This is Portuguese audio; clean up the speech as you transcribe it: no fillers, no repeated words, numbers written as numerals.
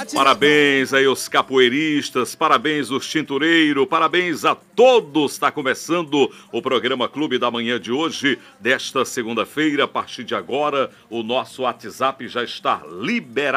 Parabéns aí aos capoeiristas, parabéns os tintureiros, parabéns a todos. Está começando o programa Clube da Manhã de hoje, desta segunda-feira. A partir de agora, o nosso WhatsApp já está liberado.